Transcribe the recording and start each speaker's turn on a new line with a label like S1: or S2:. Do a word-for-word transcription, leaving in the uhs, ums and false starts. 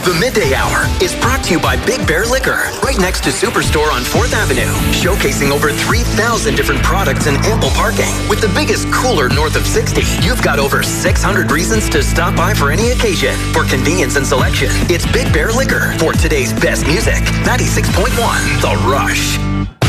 S1: The Midday Hour is brought to you by Big Bear Liquor, right next to Superstore on fourth Avenue, showcasing over three thousand different products and ample parking. With the biggest cooler north of sixty, you've got over six hundred reasons to stop by for any occasion. For convenience and selection, it's Big Bear Liquor. For today's best music, ninety-six point one The Rush.